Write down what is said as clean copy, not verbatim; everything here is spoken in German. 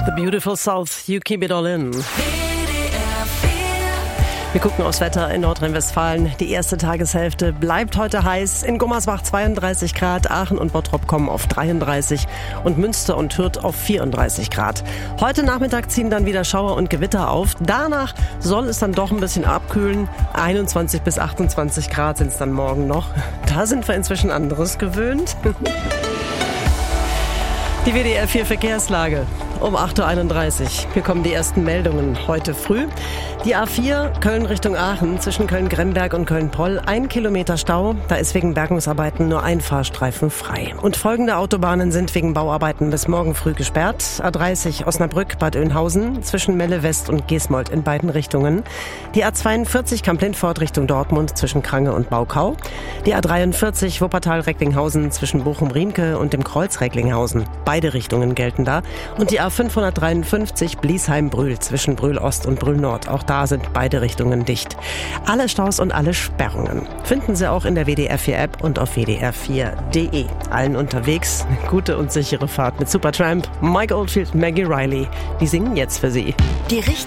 The Beautiful South, You Keep It All In. Wir gucken aufs Wetter in Nordrhein-Westfalen. Die erste Tageshälfte bleibt heute heiß. In Gummersbach 32 Grad, Aachen und Bottrop kommen auf 33 und Münster und Hürth auf 34 Grad. Heute Nachmittag ziehen dann wieder Schauer und Gewitter auf. Danach soll es dann doch ein bisschen abkühlen. 21 bis 28 Grad sind es dann morgen noch. Da sind wir inzwischen anderes gewöhnt. Die WDR 4 Verkehrslage um 8.31 Uhr. Hier kommen die ersten Meldungen heute früh. Die A4 Köln Richtung Aachen zwischen Köln-Gremberg und Köln-Poll 1 Kilometer Stau. Da ist wegen Bergungsarbeiten nur ein Fahrstreifen frei. Und folgende Autobahnen sind wegen Bauarbeiten bis morgen früh gesperrt. A30 Osnabrück-Bad Oeynhausen zwischen Melle West und Geßmold in beiden Richtungen. Die A42 Kamp-Lindfort Richtung Dortmund zwischen Krange und Baukau. Die A43 Wuppertal-Recklinghausen zwischen Bochum-Riemke und dem Kreuz Recklinghausen. Beide Richtungen gelten da. Und die A553 Bliesheim-Brühl zwischen Brühl-Ost und Brühl-Nord. Auch da sind beide Richtungen dicht. Alle Staus und alle Sperrungen finden Sie auch in der WDR 4 App und auf wdr4.de. Allen unterwegs gute und sichere Fahrt mit Supertramp, Mike Oldfield, Maggie Riley. Die singen jetzt für Sie.